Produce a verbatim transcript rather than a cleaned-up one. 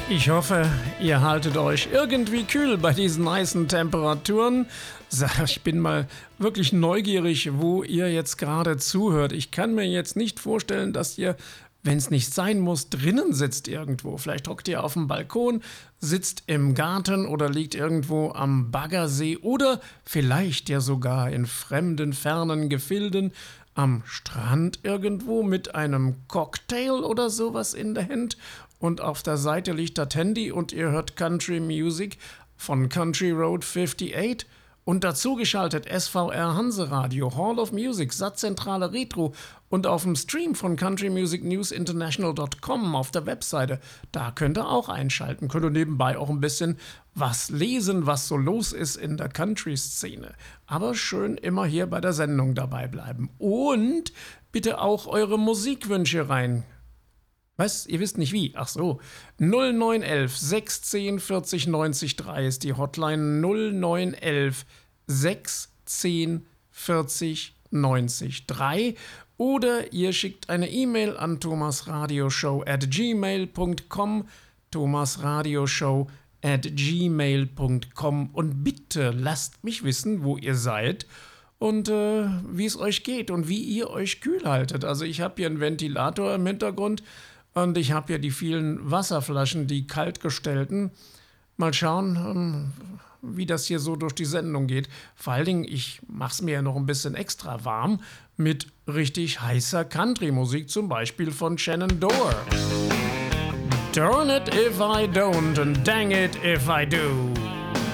Ich hoffe, ihr haltet euch irgendwie kühl bei diesen heißen Temperaturen. Ich bin mal wirklich neugierig, wo ihr jetzt gerade zuhört. Ich kann mir jetzt nicht vorstellen, dass ihr, wenn es nicht sein muss, drinnen sitzt irgendwo. Vielleicht hockt ihr auf dem Balkon, sitzt im Garten oder liegt irgendwo am Baggersee oder vielleicht ja sogar in fremden, fernen Gefilden am Strand irgendwo mit einem Cocktail oder sowas in der Hand. Und auf der Seite liegt das Handy und ihr hört Country Music von Country Road achtundfünfzig. Und dazu geschaltet S V R Hanseradio, Hall of Music, Satzzentrale Retro und auf dem Stream von country music news international dot com auf der Webseite. Da könnt ihr auch einschalten, könnt ihr nebenbei auch ein bisschen was lesen, was so los ist in der Country-Szene. Aber schön immer hier bei der Sendung dabei bleiben. Und bitte auch eure Musikwünsche rein. Was? Ihr wisst nicht wie? Ach so. null neun elf sechzehn vierzig neunzig drei ist die Hotline. null neun elf sechzehn vierzig neunzig drei. Oder ihr schickt eine E-Mail an thomasradioshow at gmail punkt com. thomasradioshow at gmail punkt com. Und bitte lasst mich wissen, wo ihr seid und äh, wie es euch geht und wie ihr euch kühl haltet. Also ich habe hier einen Ventilator im Hintergrund. Und ich habe hier die vielen Wasserflaschen, die kaltgestellten. Mal schauen, wie das hier so durch die Sendung geht. Vor allen Dingen, ich mache es mir ja noch ein bisschen extra warm mit richtig heißer Country-Musik, zum Beispiel von Shannon Doerr. Darn it if I don't and dang it if I do.